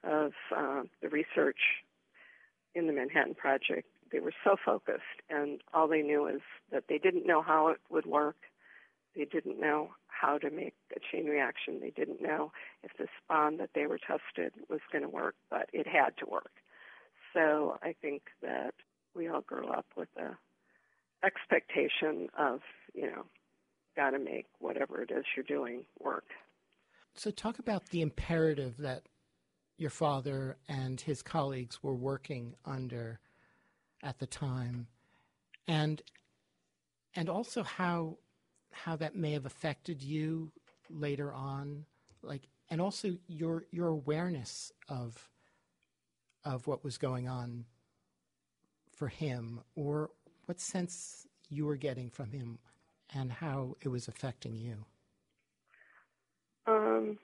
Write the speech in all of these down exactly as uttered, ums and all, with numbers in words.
of uh, the research in the Manhattan Project. They were so focused, and all they knew is that they didn't know how it would work. They didn't know how to make a chain reaction. They didn't know if this bomb that they were tested was going to work, but it had to work. So I think that we all grew up with a expectation of, you know, got to make whatever it is you're doing work. So talk about the imperative that your father and his colleagues were working under at the time, and and also how how that may have affected you later on, like, and also your your awareness of of what was going on for him, or what sense you were getting from him and how it was affecting you. Um,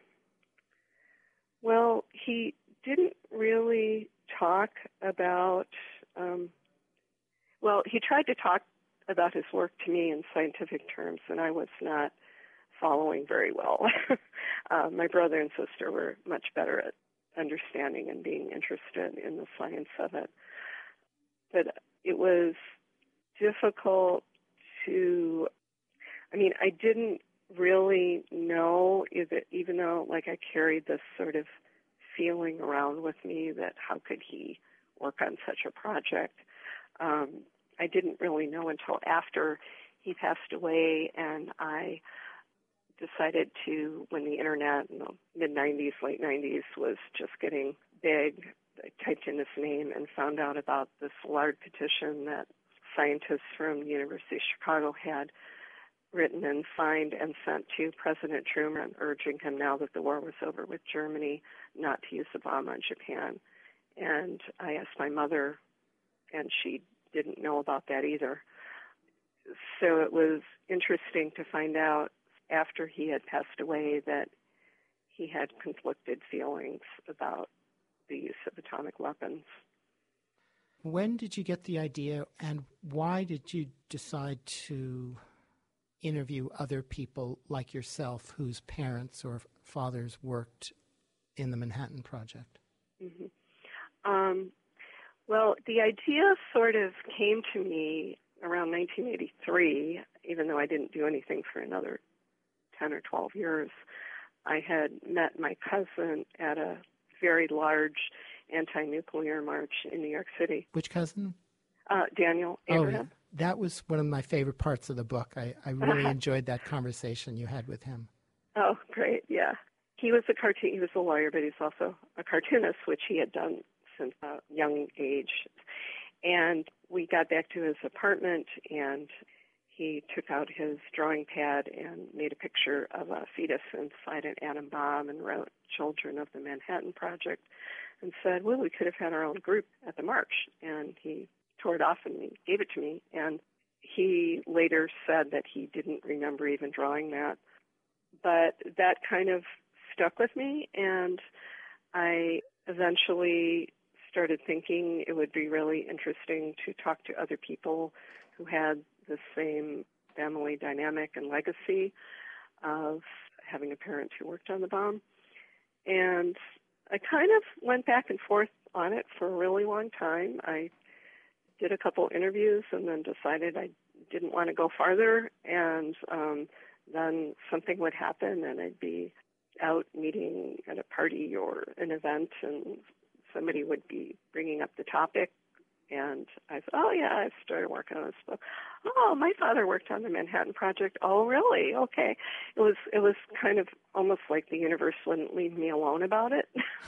well, he didn't really talk about, um, well, he tried to talk about his work to me in scientific terms, and I was not following very well. uh, my brother and sister were much better at understanding and being interested in the science of it. But it was difficult to, I mean, I didn't really know, if it, even though, like, I carried this sort of feeling around with me that how could he work on such a project. Um, I didn't really know until after he passed away, and I decided to, when the internet in the mid nineties, late nineties was just getting big, I typed in his name and found out about this large petition that scientists from the University of Chicago had written and signed and sent to President Truman, urging him, now that the war was over with Germany, not to use the bomb on Japan. And I asked my mother, and she didn't know about that either. So it was interesting to find out after he had passed away that he had conflicted feelings about the use of atomic weapons. When did you get the idea, and why did you decide to interview other people like yourself whose parents or fathers worked in the Manhattan Project? Mm-hmm. Um, well, the idea sort of came to me around nineteen eighty-three, even though I didn't do anything for another ten or twelve years. I had met my cousin at a very large anti-nuclear march in New York City. Which cousin? Uh, Daniel Abraham. Oh, that was one of my favorite parts of the book. I, I really enjoyed that conversation you had with him. Oh, great, yeah. He was a cartoon. He was a lawyer, but he's also a cartoonist, which he had done since a young age. And we got back to his apartment, and he took out his drawing pad and made a picture of a fetus inside an atom bomb and wrote "Children of the Manhattan Project," and said, well, we could have had our own group at the march. And he tore it off and he gave it to me. And he later said that he didn't remember even drawing that. But that kind of stuck with me, and I eventually started thinking it would be really interesting to talk to other people who had the same family dynamic and legacy of having a parent who worked on the bomb. And I kind of went back and forth on it for a really long time. I did a couple interviews and then decided I didn't want to go farther, and um, then something would happen and I'd be out meeting at a party or an event and somebody would be bringing up the topic, and I thought, oh yeah, I started working on this book. Oh, my father worked on the Manhattan Project. Oh, really? Okay. It was it was kind of almost like the universe wouldn't leave me alone about it.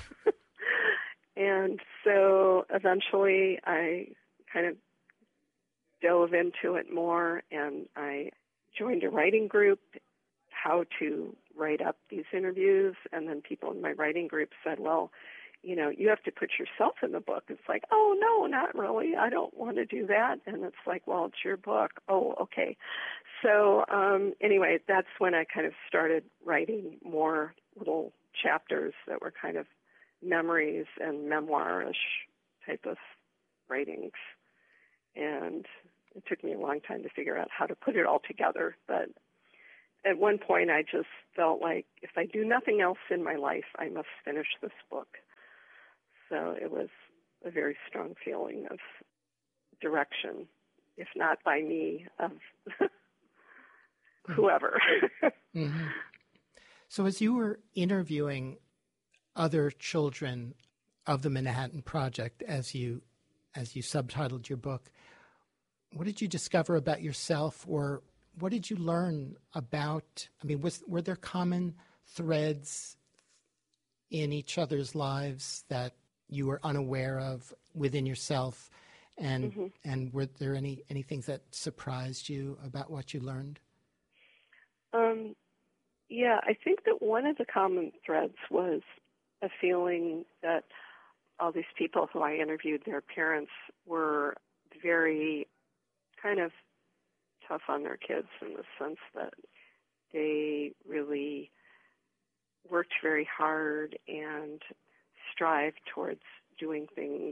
And so eventually I kind of dove into it more, and I joined a writing group, how to write up these interviews, and then people in my writing group said, well, you know, you have to put yourself in the book. It's like, oh, no, not really. I don't want to do that. And it's like, well, it's your book. Oh, okay. So um, anyway, that's when I kind of started writing more little chapters that were kind of memories and memoir-ish type of writings. And it took me a long time to figure out how to put it all together. But at one point, I just felt like if I do nothing else in my life, I must finish this book. So it was a very strong feeling of direction, if not by me, of whoever. Mm-hmm. So as you were interviewing other children of the Manhattan Project, as you as you subtitled your book, what did you discover about yourself, or what did you learn about, I mean, was, were there common threads in each other's lives that you were unaware of within yourself? And mm-hmm. and were there any, any things that surprised you about what you learned? Um, yeah, I think that one of the common threads was a feeling that all these people who I interviewed, their parents were very kind of tough on their kids in the sense that they really worked very hard and strived towards doing things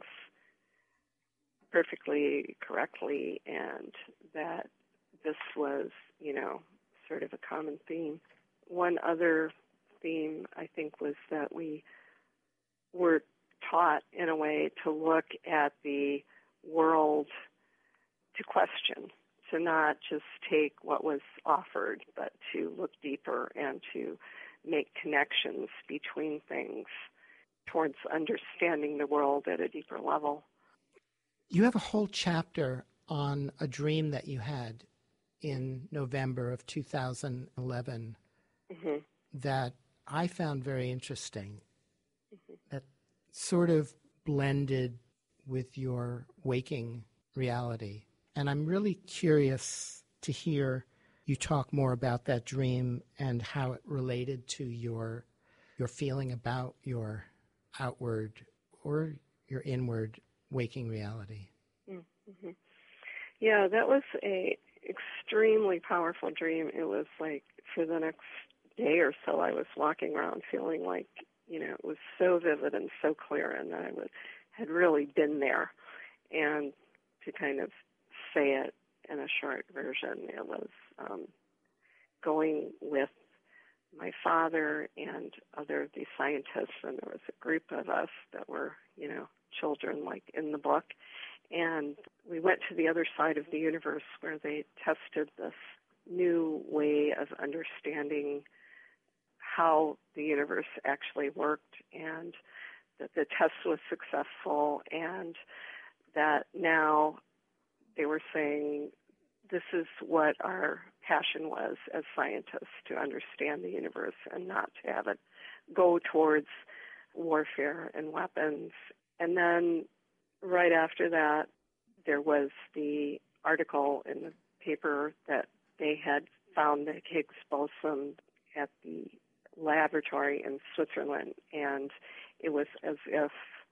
perfectly, correctly, and that this was, you know, sort of a common theme. One other theme, I think, was that we were taught in a way to look at the world, to question, to not just take what was offered, but to look deeper and to make connections between things towards understanding the world at a deeper level. You have a whole chapter on a dream that you had in November of two thousand eleven mm-hmm. that I found very interesting, mm-hmm. that sort of blended with your waking reality. And I'm really curious to hear you talk more about that dream and how it related to your your feeling about your outward or your inward waking reality. Mm-hmm. Yeah, that was a extremely powerful dream. It was like for the next day or so I was walking around feeling like, you know, it was so vivid and so clear, and that I would, had really been there. And to kind of say it in a short version, it was um, going with my father and other of these scientists, and there was a group of us that were, you know, children like in the book, and we went to the other side of the universe where they tested this new way of understanding how the universe actually worked, and that the test was successful, and that now they were saying this is what our passion was as scientists, to understand the universe and not to have it go towards warfare and weapons. And then right after that, there was the article in the paper that they had found the Higgs boson at the laboratory in Switzerland, and it was as if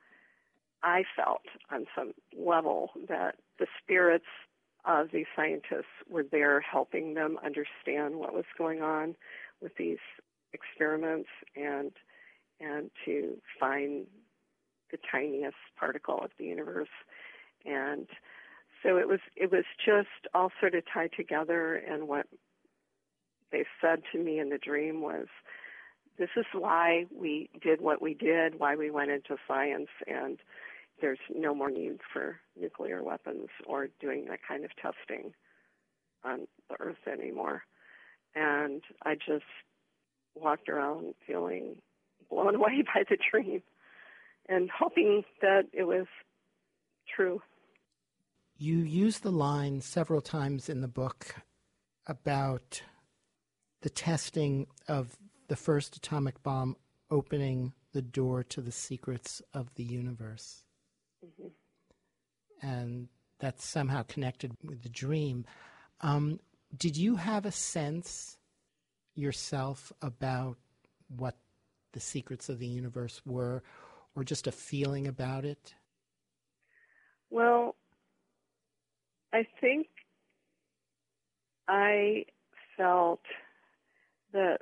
I felt on some level that the spirits of these scientists were there helping them understand what was going on with these experiments and and to find the tiniest particle of the universe. And so it was it was just all sort of tied together, and what they said to me in the dream was, this is why we did what we did, why we went into science, and there's no more need for nuclear weapons or doing that kind of testing on the Earth anymore. And I just walked around feeling blown away by the dream and hoping that it was true. You use the line several times in the book about the testing of the first atomic bomb opening the door to the secrets of the universe. Mm-hmm. And that's somehow connected with the dream. Um, did you have a sense yourself about what the secrets of the universe were, or just a feeling about it? Well, I think I felt that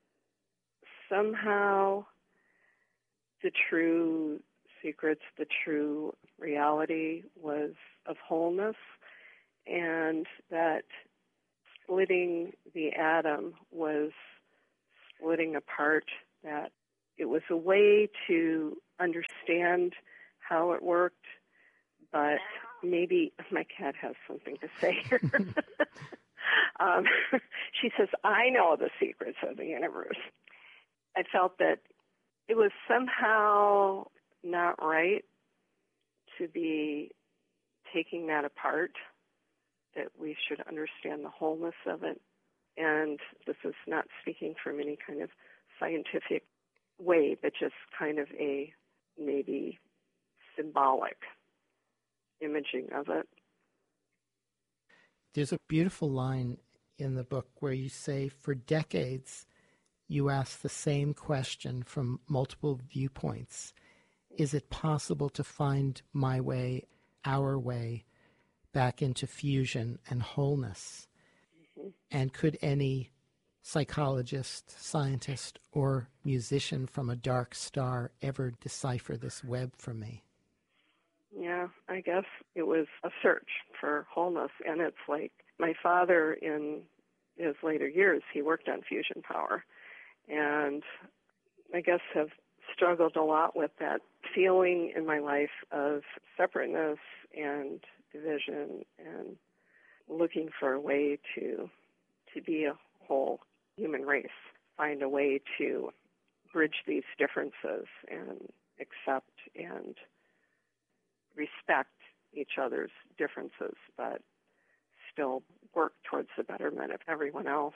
somehow the true secrets, the true reality was of wholeness, and that splitting the atom was splitting apart, that it was a way to understand how it worked, but maybe my cat has something to say here. um, she says, I know the secrets of the universe. I felt that it was somehow not right to be taking that apart, that we should understand the wholeness of it. And this is not speaking from any kind of scientific way, but just kind of a maybe symbolic imaging of it. There's a beautiful line in the book where you say, for decades, you ask the same question from multiple viewpoints. Is it possible to find my way, our way, back into fusion and wholeness? Mm-hmm. And could any psychologist, scientist, or musician from a dark star ever decipher this web for me? Yeah, I guess it was a search for wholeness. And it's like my father, in his later years, he worked on fusion power. And I guess have struggled a lot with that feeling in my life of separateness and division, and looking for a way to to be a whole human race, find a way to bridge these differences and accept and respect each other's differences, but still work towards the betterment of everyone else.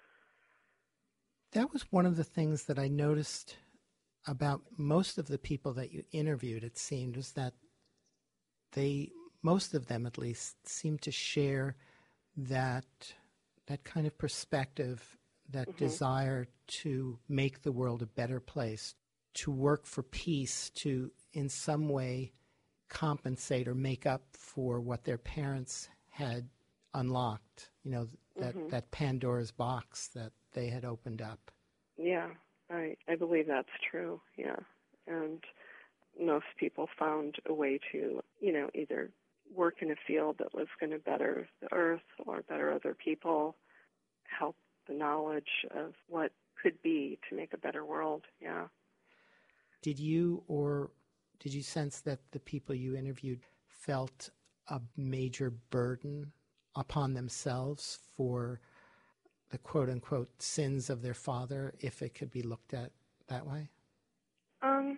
That was one of the things that I noticed about most of the people that you interviewed, it seemed, was that they, most of them at least, seemed to share that that kind of perspective, that mm-hmm. desire to make the world a better place, to work for peace, to in some way compensate or make up for what their parents had unlocked, you know, that, mm-hmm. that Pandora's box that they had opened up. Yeah, I, I believe that's true, yeah. And most people found a way to, you know, either work in a field that was going to better the earth or better other people, help the knowledge of what could be to make a better world, yeah. Did you or did you sense that the people you interviewed felt a major burden upon themselves for the quote-unquote sins of their father, if it could be looked at that way? Um,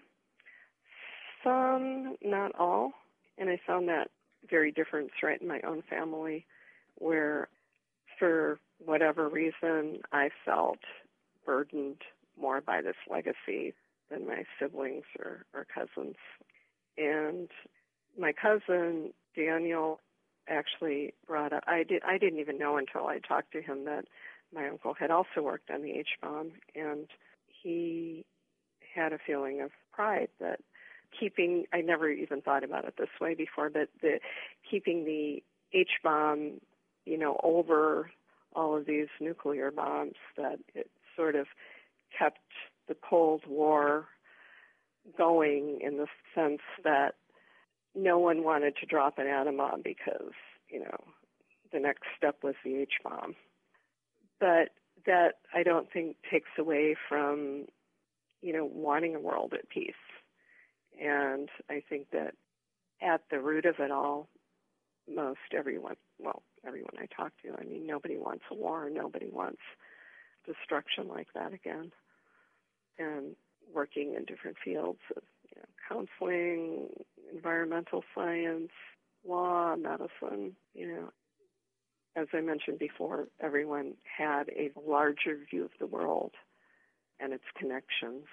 some, not all. And I found that very different right in my own family, where for whatever reason I felt burdened more by this legacy than my siblings or, or cousins. And my cousin, Daniel, actually brought up, I, did, I didn't even know until I talked to him that my uncle had also worked on the H-bomb, and he had a feeling of pride that keeping, I never even thought about it this way before, but the keeping the H-bomb, you know, over all of these nuclear bombs, that it sort of kept the Cold War going in the sense that no one wanted to drop an atom bomb because, you know, the next step was the H-bomb. But that, I don't think, takes away from, you know, wanting a world at peace. And I think that at the root of it all, most everyone, well, everyone I talk to, I mean, nobody wants a war, nobody wants destruction like that again. And working in different fields of, you know, counseling, environmental science, law, medicine, you know, as I mentioned before, everyone had a larger view of the world and its connections.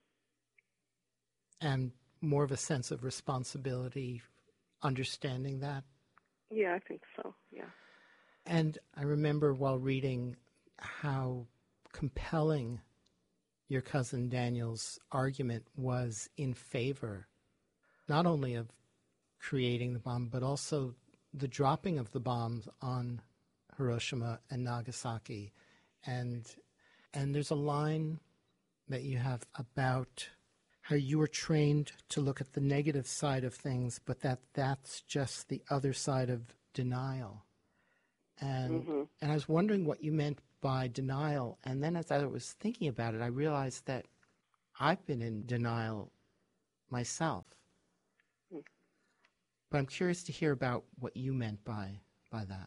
And more of a sense of responsibility, understanding that? Yeah, I think so, yeah. And I remember while reading how compelling your cousin Daniel's argument was in favor not only of creating the bomb, but also the dropping of the bombs on Hiroshima and Nagasaki. And and there's a line that you have about how you were trained to look at the negative side of things, but that that's just the other side of denial. And mm-hmm. and I was wondering what you meant by denial. And then as I was thinking about it, I realized that I've been in denial myself. Hmm. But I'm curious to hear about what you meant by by that.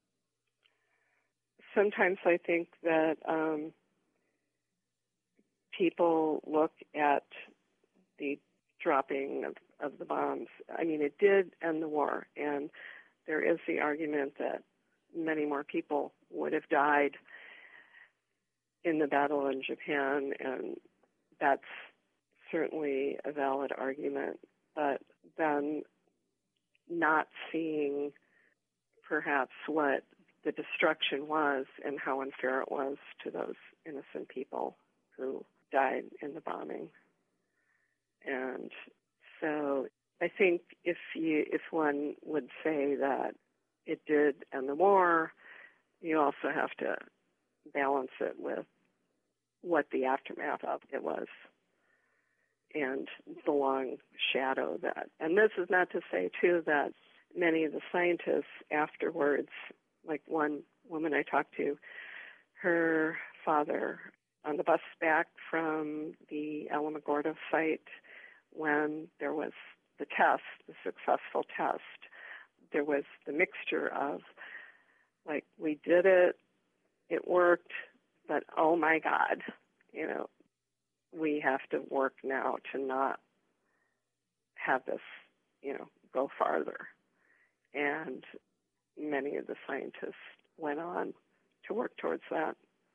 Sometimes I think that um, people look at the dropping of, of the bombs. I mean, it did end the war, and there is the argument that many more people would have died in the battle in Japan, and that's certainly a valid argument. But then not seeing perhaps what the destruction was and how unfair it was to those innocent people who died in the bombing. And so I think if you, if one would say that it did end the war, you also have to balance it with what the aftermath of it was and the long shadow that. And this is not to say, too, that many of the scientists afterwards, like one woman I talked to, her father on the bus back from the Alamogordo site when there was the test, the successful test, there was the mixture of, like, we did it, it worked, but oh my God, you know, we have to work now to not have this, you know, go farther. And many of the scientists went on to work towards that.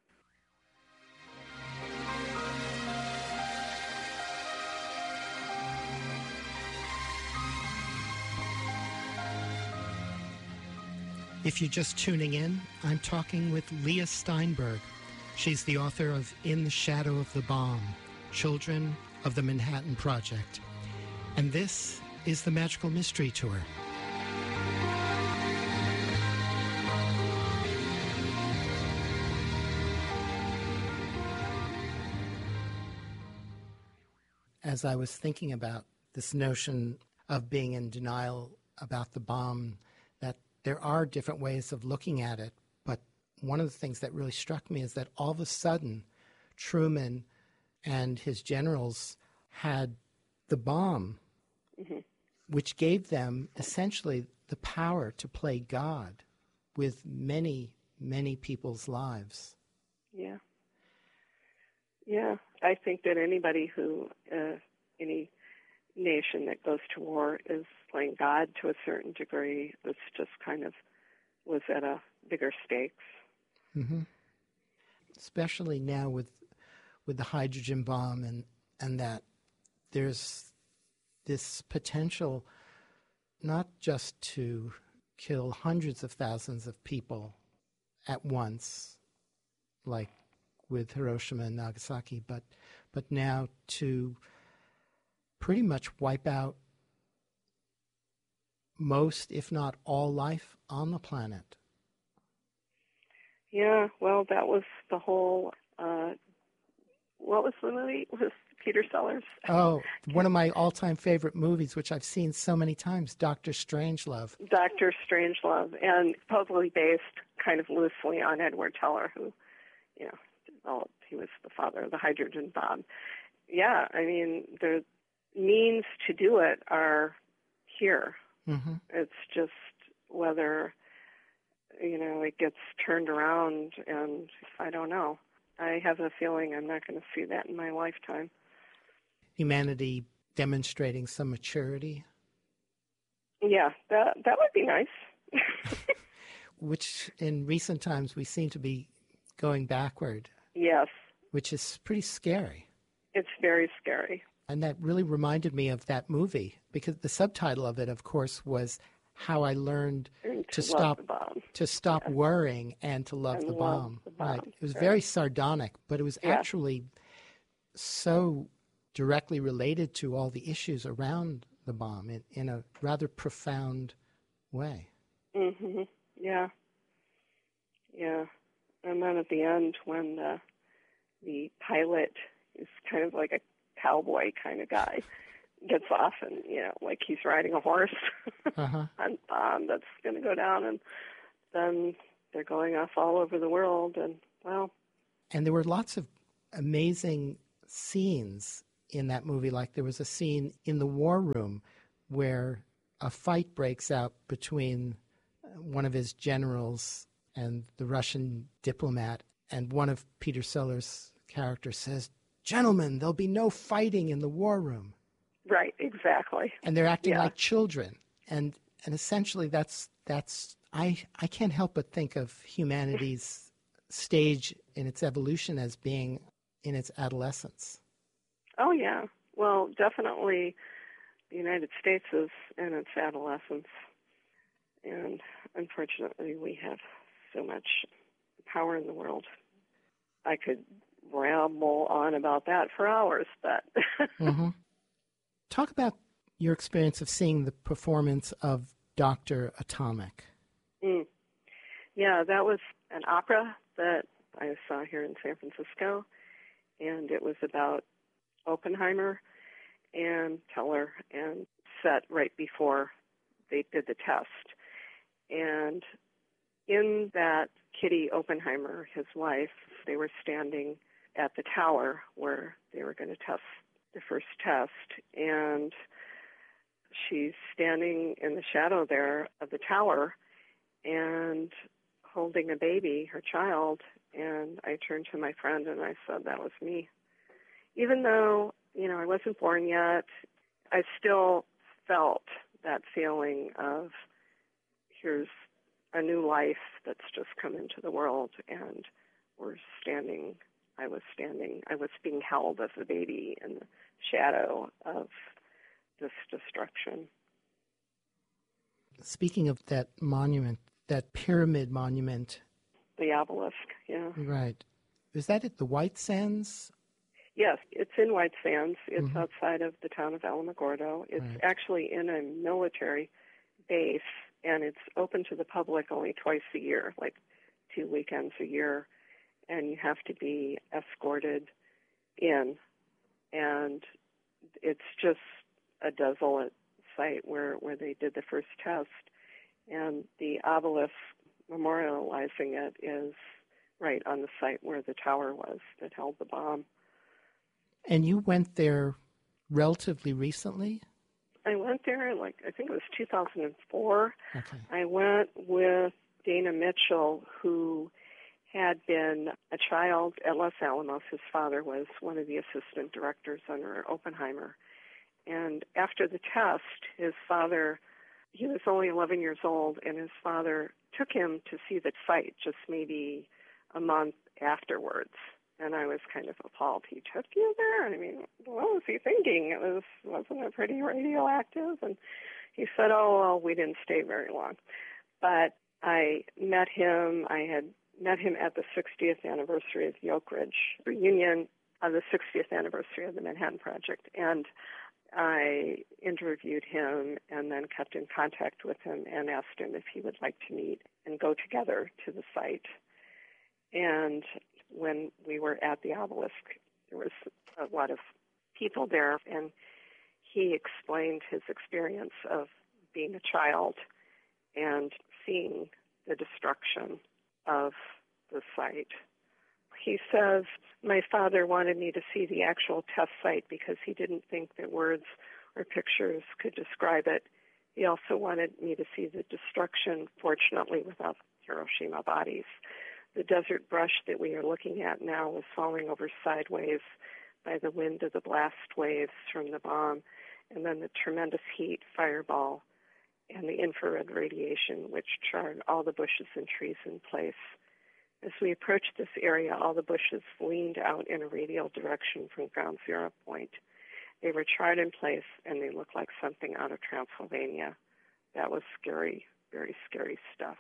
If you're just tuning in, I'm talking with Leah Steinberg. She's the author of In the Shadow of the Bomb, Children of the Manhattan Project. And this is the Magical Mystery Tour. As I was thinking about this notion of being in denial about the bomb, that there are different ways of looking at it, but one of the things that really struck me is that all of a sudden Truman and his generals had the bomb, mm-hmm. which gave them essentially the power to play God with many, many people's lives. Yeah. Yeah, I think that anybody who, uh, any nation that goes to war is playing God to a certain degree. It's just kind of was at a bigger stakes. Mm-hmm. Especially now with with the hydrogen bomb and, and that there's this potential not just to kill hundreds of thousands of people at once, like with Hiroshima and Nagasaki, but but now to pretty much wipe out most, if not all, life on the planet. Yeah, well, that was the whole, uh, what was the movie with Peter Sellers? Oh, one of my all-time favorite movies, which I've seen so many times, Doctor Strangelove. Doctor Strangelove, and supposedly based kind of loosely on Edward Teller, who, you know, well, he was the father of the hydrogen bomb. Yeah, I mean, the means to do it are here. Mm-hmm. It's just whether, you know, it gets turned around, and I don't know. I have a feeling I'm not going to see that in my lifetime. Humanity demonstrating some maturity? Yeah, that that would be nice. Which in recent times we seem to be going backward. Yes. Which is pretty scary. It's very scary. And that really reminded me of that movie, because the subtitle of it, of course, was How I Learned to, to Stop bomb. to Stop yes. Worrying and to Love, and the, love bomb. the Bomb. Right. It was right. very sardonic, but it was yeah. actually so directly related to all the issues around the bomb in, in a rather profound way. Mm-hmm. Yeah. Yeah. And then at the end, when the, the pilot is kind of like a cowboy kind of guy, gets off and, you know, like he's riding a horse uh-huh. on bomb that's going to go down, and then they're going off all over the world, and, well. And there were lots of amazing scenes in that movie. Like there was a scene in the war room where a fight breaks out between one of his generals and the Russian diplomat, and one of Peter Sellers' characters says, "Gentlemen, there'll be no fighting in the war room." Right, exactly. And they're acting yeah. like children. And and essentially that's that's I I can't help but think of humanity's stage in its evolution as being in its adolescence. Oh yeah. Well, definitely the United States is in its adolescence. And unfortunately we have so much power in the world. I could ramble on about that for hours, but mm-hmm. Talk about your experience of seeing the performance of Doctor Atomic. Mm. Yeah, that was an opera that I saw here in San Francisco, and it was about Oppenheimer and Teller, and set right before they did the test. And in that, Kitty Oppenheimer, his wife, they were standing at the tower where they were going to test the first test, and she's standing in the shadow there of the tower and holding a baby, her child, and I turned to my friend and I said, that was me. Even though, you know, I wasn't born yet, I still felt that feeling of here's a new life that's just come into the world, and we're standing, I was standing, I was being held as a baby in the shadow of this destruction. Speaking of that monument, that pyramid monument. The obelisk, yeah. Right. Is that at the White Sands? Yes, it's in White Sands. It's mm-hmm. outside of the town of Alamogordo. It's right. actually in a military base, and it's open to the public only twice a year, like two weekends a year, and you have to be escorted in. And it's just a desolate site where, where they did the first test, and the obelisk memorializing it is right on the site where the tower was that held the bomb. And you went there relatively recently? I went there, like, I think it was two thousand four. Okay. I went with Dana Mitchell, who had been a child at Los Alamos. His father was one of the assistant directors under Oppenheimer. And after the test, his father, he was only eleven years old, and his father took him to see the site just maybe a month afterwards. And I was kind of appalled. He took you there? I mean, what was he thinking? It was, wasn't it pretty radioactive? And he said, oh, well, we didn't stay very long. But I met him. I had met him at the sixtieth anniversary of the Oak Ridge reunion of the sixtieth anniversary of the Manhattan Project. And I interviewed him and then kept in contact with him and asked him if he would like to meet and go together to the site. And when we were at the obelisk, there was a lot of people there, and he explained his experience of being a child and seeing the destruction of the site. He says, my father wanted me to see the actual test site because he didn't think that words or pictures could describe it. He also wanted me to see the destruction, fortunately without Hiroshima bodies. The desert brush that we are looking at now was falling over sideways by the wind of the blast waves from the bomb, and then the tremendous heat, fireball, and the infrared radiation, which charred all the bushes and trees in place. As we approached this area, all the bushes leaned out in a radial direction from ground zero point. They were charred in place, and they looked like something out of Transylvania. That was scary, very scary stuff.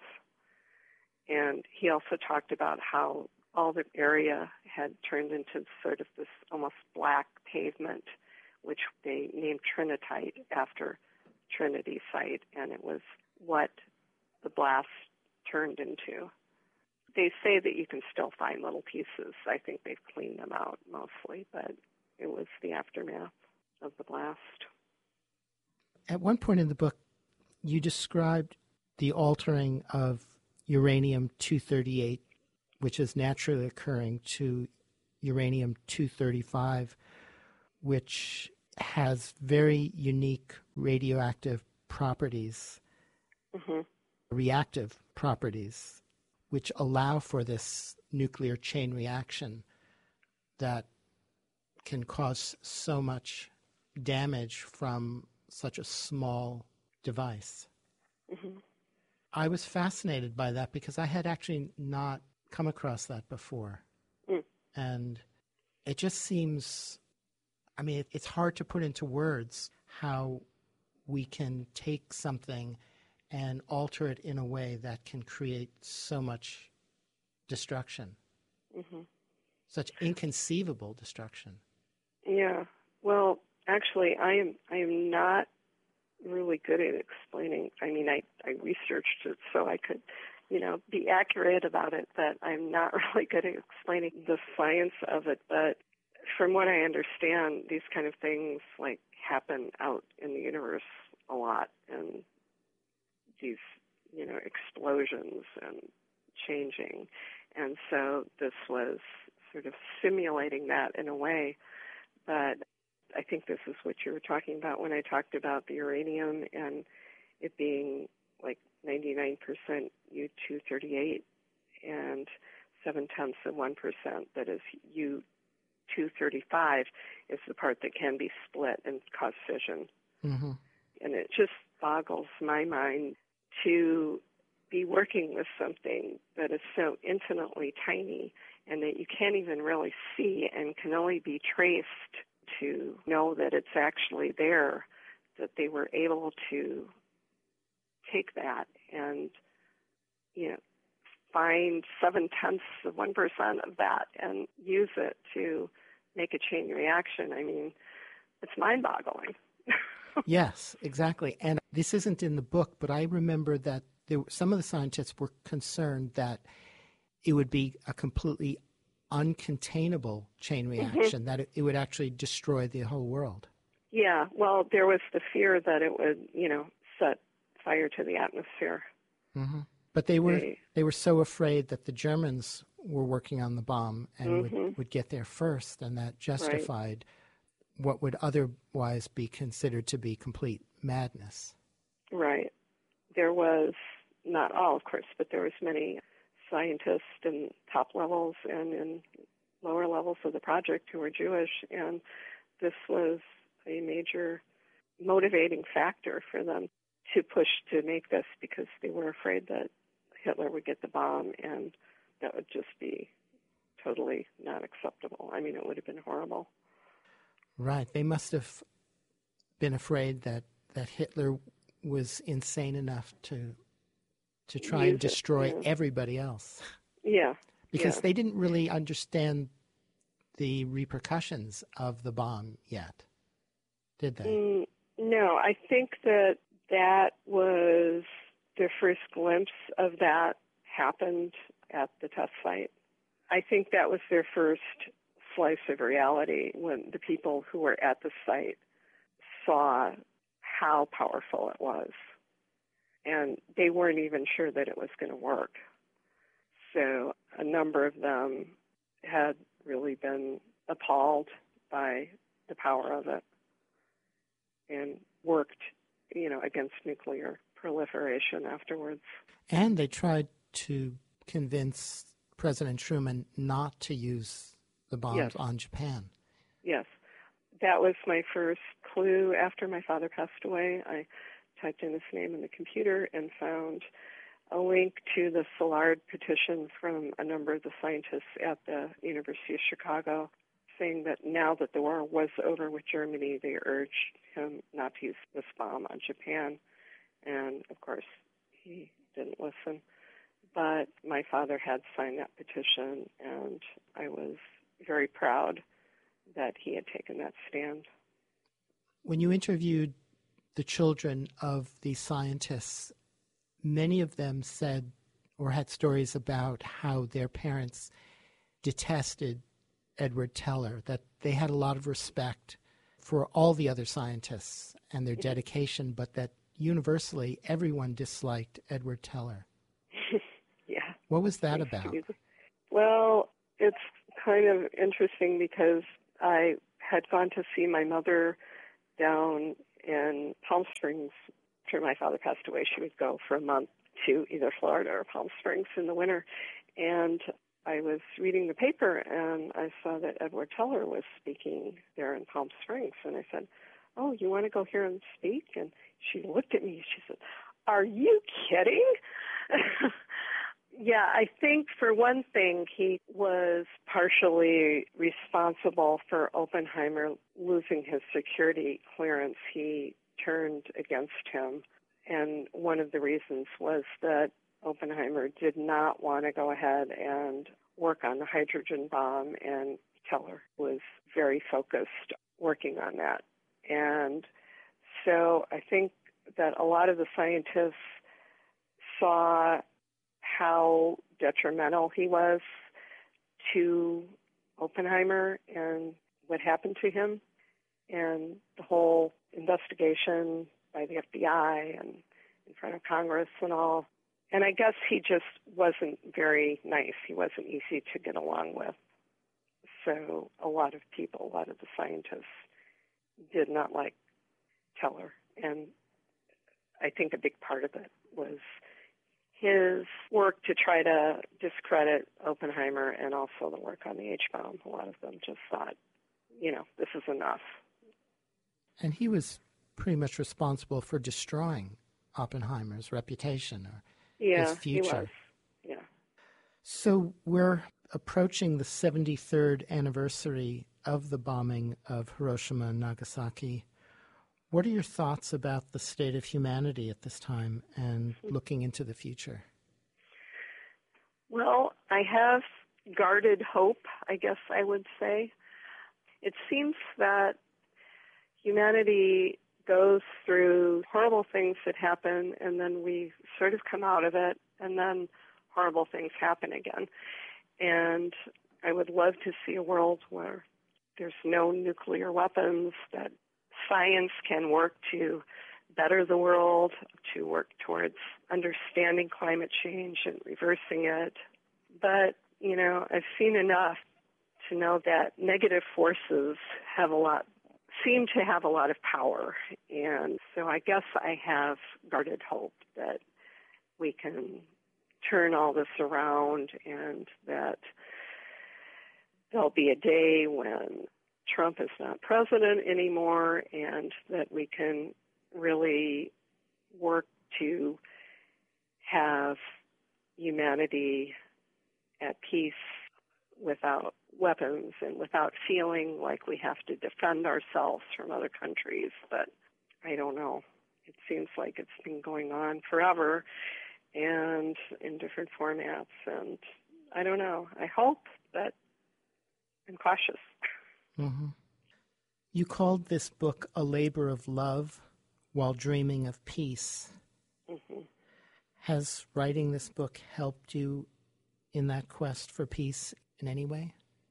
And he also talked about how all the area had turned into sort of this almost black pavement, which they named Trinitite after Trinity site, and it was what the blast turned into. They say that you can still find little pieces. I think they've cleaned them out mostly, but it was the aftermath of the blast. At one point in the book, you described the altering of uranium two thirty-eight, which is naturally occurring, to uranium two thirty-five, which has very unique radioactive properties, mm-hmm. reactive properties, which allow for this nuclear chain reaction that can cause so much damage from such a small device. Mm-hmm. I was fascinated by that because I had actually not come across that before. Mm. And it just seems, I mean, it, it's hard to put into words how we can take something and alter it in a way that can create so much destruction, Mm-hmm. such inconceivable destruction. Yeah. Well, actually, I am I am not really good at explaining. I mean, I, I researched it so I could, you know, be accurate about it, but I'm not really good at explaining the science of it. But from what I understand, these kind of things, like, happen out in the universe a lot, and these, you know, explosions and changing. And so this was sort of simulating that in a way. But I think this is what you were talking about when I talked about the uranium and it being like ninety-nine percent U two thirty-eight and seven tenths of one percent that is U two thirty-five is the part that can be split and cause fission. Mm-hmm. And it just boggles my mind to be working with something that is so infinitely tiny and that you can't even really see and can only be traced to know that it's actually there, that they were able to take that and, you know, find seven-tenths of one percent of that and use it to make a chain reaction. I mean, it's mind-boggling. Yes, exactly. And this isn't in the book, but I remember that there, some of the scientists were concerned that it would be a completely uncontainable chain reaction, mm-hmm. that it, it would actually destroy the whole world. Yeah, well, there was the fear that it would, you know, set fire to the atmosphere. Mm-hmm. But they were they, they were so afraid that the Germans were working on the bomb and mm-hmm. would, would get there first, and that justified right. what would otherwise be considered to be complete madness. Right. There was, not all, of course, but there was many scientists in top levels and in lower levels of the project who were Jewish, and this was a major motivating factor for them to push to make this because they were afraid that Hitler would get the bomb and that would just be totally not acceptable. I mean, it would have been horrible. Right. They must have been afraid that, that Hitler was insane enough to to try Use and destroy it, yeah. everybody else. Yeah. Because yeah. they didn't really understand the repercussions of the bomb yet, did they? Mm, no, I think that that was their first glimpse of that happened at the test site. I think that was their first slice of reality when the people who were at the site saw how powerful it was. And they weren't even sure that it was going to work. So a number of them had really been appalled by the power of it and worked, you know, against nuclear proliferation afterwards. And they tried to convince President Truman not to use the bombs yes. on Japan. Yes. That was my first clue after my father passed away. I typed in his name in the computer and found a link to the Szilard petition from a number of the scientists at the University of Chicago saying that now that the war was over with Germany, they urged him not to use this bomb on Japan. And, of course, he didn't listen. But my father had signed that petition, and I was very proud that he had taken that stand. When you interviewed the children of these scientists, many of them said or had stories about how their parents detested Edward Teller, that they had a lot of respect for all the other scientists and their dedication, but that universally everyone disliked Edward Teller. Yeah. What was that about? Well, it's kind of interesting because I had gone to see my mother down in Palm Springs. After my father passed away, she would go for a month to either Florida or Palm Springs in the winter. And I was reading the paper, and I saw that Edward Teller was speaking there in Palm Springs. And I said, oh, you want to go hear him speak? And she looked at me. She said, are you kidding? Yeah, I think for one thing, he was partially responsible for Oppenheimer losing his security clearance. He turned against him, and one of the reasons was that Oppenheimer did not want to go ahead and work on the hydrogen bomb, and Teller was very focused working on that. And so I think that a lot of the scientists saw how detrimental he was to Oppenheimer and what happened to him, and the whole investigation by the F B I and in front of Congress and all. And I guess he just wasn't very nice. He wasn't easy to get along with. So a lot of people, a lot of the scientists did not like Teller. And I think a big part of it was his work to try to discredit Oppenheimer, and also the work on the H-bomb. A lot of them just thought, you know, this is enough. And he was pretty much responsible for destroying Oppenheimer's reputation or yeah, his future. He was. Yeah. So we're approaching the seventy-third anniversary of the bombing of Hiroshima and Nagasaki. What are your thoughts about the state of humanity at this time and looking into the future? Well, I have guarded hope, I guess I would say. It seems that humanity goes through horrible things that happen, and then we sort of come out of it, and then horrible things happen again. And I would love to see a world where there's no nuclear weapons, that science can work to better the world, to work towards understanding climate change and reversing it. But, you know, I've seen enough to know that negative forces have a lot, seem to have a lot of power. And so I guess I have guarded hope that we can turn all this around, and that there'll be a day when Trump is not president anymore, and that we can really work to have humanity at peace without weapons and without feeling like we have to defend ourselves from other countries. But I don't know. It seems like it's been going on forever and in different formats. And I don't know. I hope, but I'm cautious. Mm-hmm. You called this book A Labor of Love While Dreaming of Peace. Mm-hmm. Has writing this book helped you in that quest for peace in any way?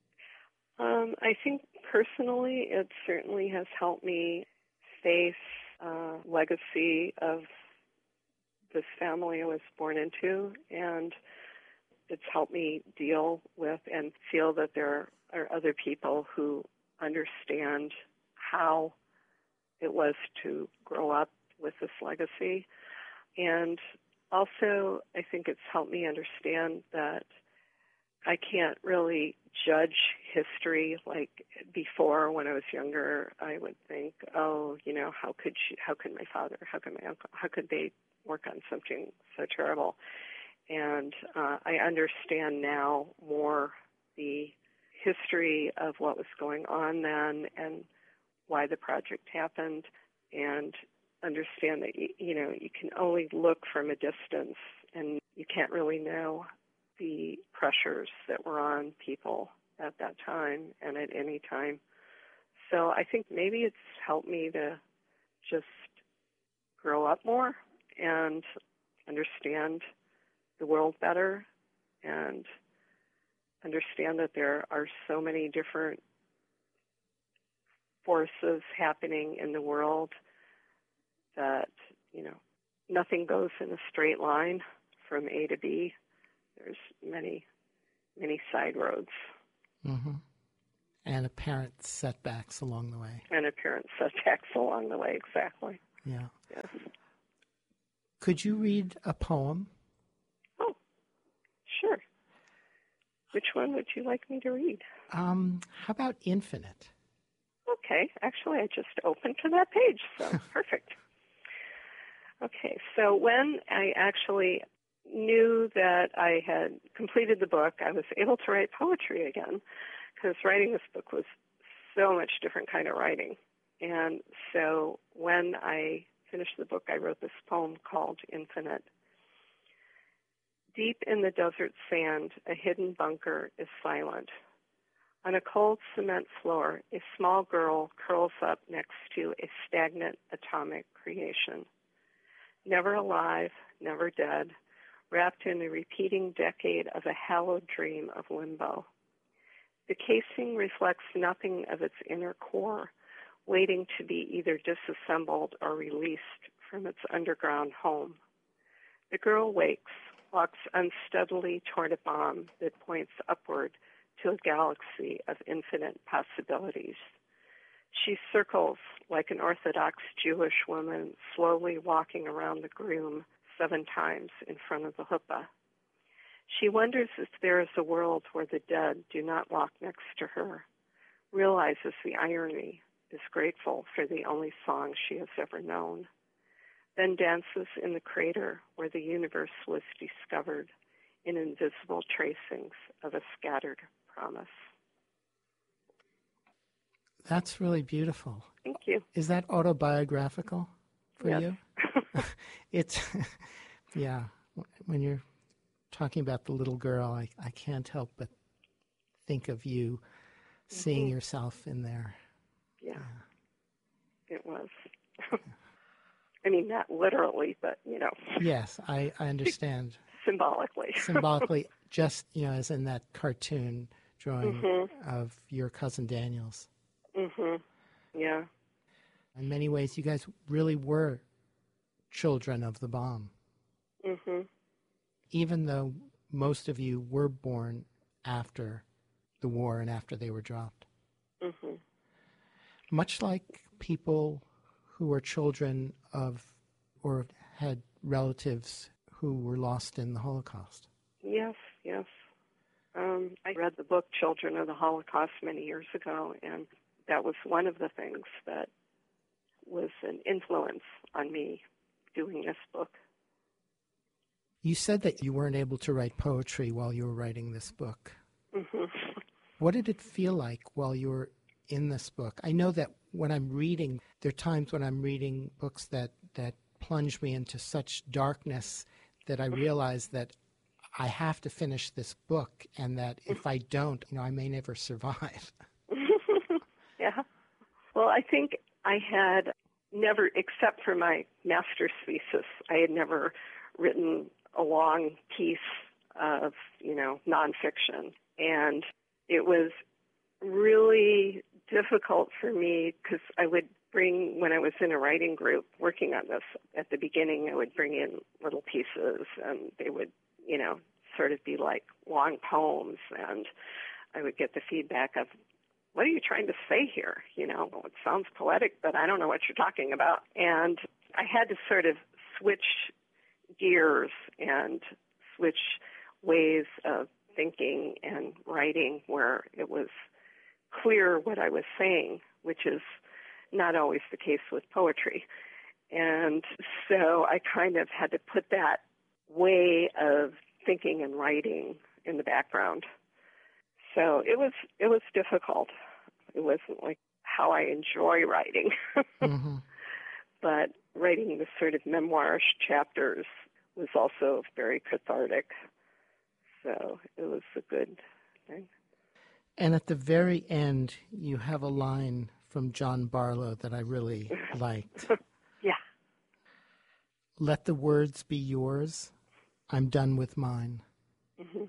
Um, I think personally it certainly has helped me face a legacy of this family I was born into, and it's helped me deal with and feel that there are other people who understand how it was to grow up with this legacy. And also, I think it's helped me understand that I can't really judge history like before. When I was younger, I would think, oh, you know, how could she, how could my father, how could my uncle, how could they work on something so terrible? And uh, I understand now more the history of what was going on then and why the project happened, and understand that, you know, you can only look from a distance, and you can't really know the pressures that were on people at that time and at any time. So I think maybe it's helped me to just grow up more and understand the world better, and understand that there are so many different forces happening in the world that, you know, nothing goes in a straight line from A to B. There's many, many side roads. Mm-hmm. And apparent setbacks along the way. And apparent setbacks along the way, exactly. Yeah. Yes. Could you read a poem? Oh, sure. Which one would you like me to read? Um, how about Infinite? Okay. Actually, I just opened to that page, so perfect. Okay. So when I actually knew that I had completed the book, I was able to write poetry again, because writing this book was so much different kind of writing. And so when I finished the book, I wrote this poem called Infinite. Deep in the desert sand, a hidden bunker is silent. On a cold cement floor, a small girl curls up next to a stagnant atomic creation. Never alive, never dead, wrapped in a repeating decade of a hallowed dream of limbo. The casing reflects nothing of its inner core, waiting to be either disassembled or released from its underground home. The girl wakes, walks unsteadily toward a bomb that points upward to a galaxy of infinite possibilities. She circles like an Orthodox Jewish woman slowly walking around the groom seven times in front of the huppah. She wonders if there is a world where the dead do not walk next to her, realizes the irony, is grateful for the only song she has ever known, then dances in the crater where the universe was discovered in invisible tracings of a scattered promise. That's really beautiful. Thank you. Is that autobiographical for yes. you? It's, yeah, when you're talking about the little girl, I, I can't help but think of you seeing mm-hmm. yourself in there. Yeah, yeah. It was. I mean, not literally, but, you know. Yes, I, I understand. Symbolically. Symbolically, just, you know, as in that cartoon drawing mm-hmm. of your cousin Daniel's. Mm-hmm. Yeah. In many ways, you guys really were children of the bomb. Mm-hmm. Even though most of you were born after the war and after they were dropped. Mm-hmm. Much like people who were children of or had relatives who were lost in the Holocaust. Yes, yes. Um, I read the book Children of the Holocaust many years ago, and that was one of the things that was an influence on me doing this book. You said that you weren't able to write poetry while you were writing this book. Mm-hmm. What did it feel like while you were in this book? I know that when I'm reading, there are times when I'm reading books that, that plunge me into such darkness that I realize that I have to finish this book, and that if I don't, you know, I may never survive. Yeah. Well, I think I had never, except for my master's thesis, I had never written a long piece of, you know, nonfiction. And it was really difficult for me because I would bring, when I was in a writing group working on this at the beginning, I would bring in little pieces, and they would, you know, sort of be like long poems, and I would get the feedback of, what are you trying to say here? You know, well, it sounds poetic, but I don't know what you're talking about. And I had to sort of switch gears and switch ways of thinking and writing where it was clear what I was saying, which is not always the case with poetry. And so I kind of had to put that way of thinking and writing in the background. So it was it was difficult. It wasn't like how I enjoy writing. Mm-hmm. But writing the sort of memoirish chapters was also very cathartic. So it was a good thing. And at the very end, you have a line from John Barlow that I really liked. Yeah. Let the words be yours. I'm done with mine. Mm-hmm.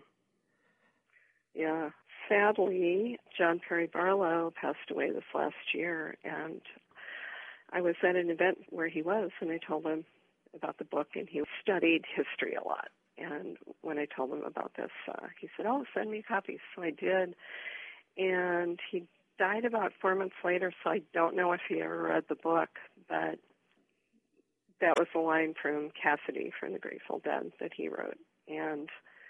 Yeah. Sadly, John Perry Barlow passed away this last year, and I was at an event where he was, and I told him about the book, and he studied history a lot. And when I told him about this, uh, he said, oh, send me copies. So I did, and he died about four months later, so I don't know if he ever read the book, but that was a line from Cassidy from the Grateful Dead that he wrote. And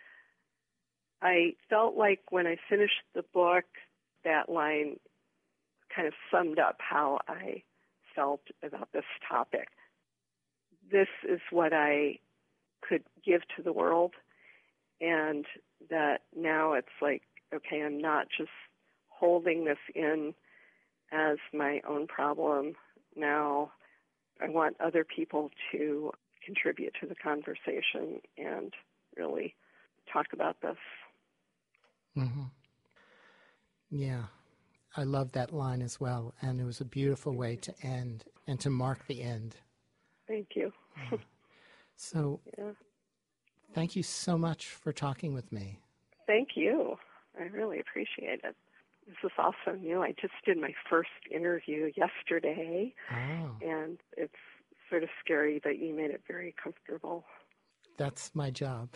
I felt like when I finished the book, that line kind of summed up how I felt about this topic. This is what I could give to the world, and that now it's like, okay, I'm not just holding this in as my own problem. Now I want other people to contribute to the conversation and really talk about this. Mm-hmm. Yeah, I love that line as well, and it was a beautiful way to end and to mark the end. Thank you. Yeah. So, yeah. Thank you so much for talking with me. Thank you. I really appreciate it. This is also new. I just did my first interview yesterday, oh. and it's sort of scary, but you made it very comfortable. That's my job.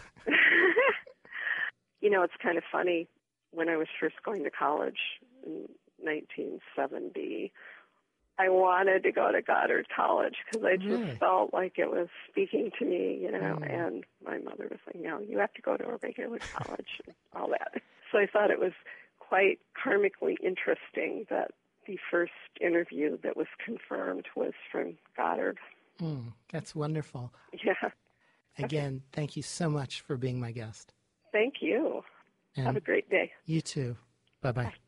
You know, it's kind of funny. When I was first going to college in nineteen seventy, I wanted to go to Goddard College because I just really? felt like it was speaking to me, you know, mm. and my mother was like, no, you have to go to a regular college and all that. So I thought it was quite karmically interesting that the first interview that was confirmed was from Goddard. Mm, that's wonderful. Yeah. Again, okay. Thank you so much for being my guest. Thank you. And have a great day. You too. Bye-bye. Bye.